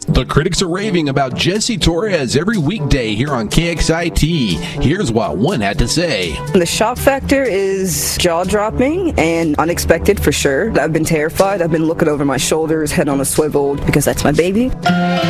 The critics are raving about Jesse Torres every weekday here on KXIT. Here's what one had to say. The shock factor is jaw-dropping and unexpected for sure. I've been terrified. I've been looking over my shoulders, head on a swivel, because that's my baby.